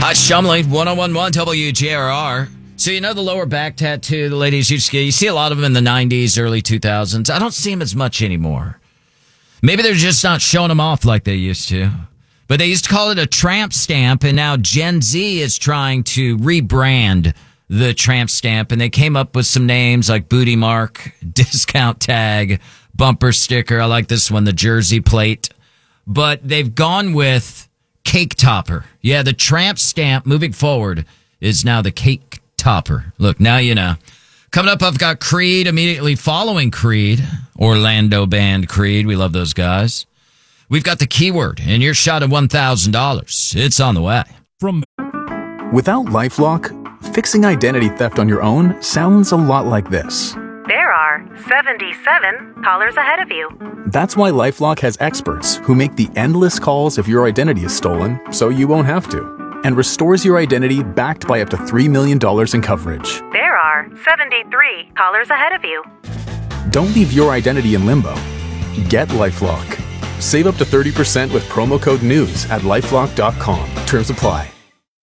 Hi, Shumley, 101.1 WJRR. So you know the lower back tattoo the ladies used to get? You see a lot of them in the 90s, early 2000s. I don't see them as much anymore. Maybe they're just not showing them off like they used to. But they used to call it a tramp stamp, and now Gen Z is trying to rebrand the tramp stamp, and they came up with some names like booty mark, discount tag, bumper sticker. I like this one, the jersey plate. But they've gone with cake topper. Yeah, the tramp stamp moving forward is now the cake topper. Look, now you know. Coming up, I've got Creed immediately following Creed. Orlando band Creed. We love those guys. We've got the keyword and your shot at $1,000. It's on the way. Without LifeLock, fixing identity theft on your own sounds a lot like this. There are 77 callers ahead of you. That's why LifeLock has experts who make the endless calls if your identity is stolen, so you won't have to, and restores your identity backed by up to $3 million in coverage. There are 73 callers ahead of you. Don't leave your identity in limbo. Get LifeLock. Save up to 30% with promo code NEWS at LifeLock.com. Terms apply.